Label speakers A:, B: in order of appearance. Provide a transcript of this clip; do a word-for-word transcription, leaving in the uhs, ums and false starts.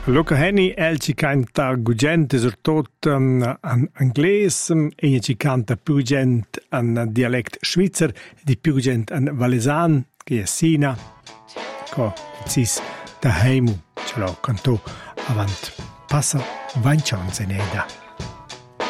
A: Luca Henny, el ci canta gugente surtot in inglese, e ci canta più gente in dialect svizzer, di più gente in valesan, che è Sina, che cis da heimu, ce l'ho canto avant. Passa vincenza in eda.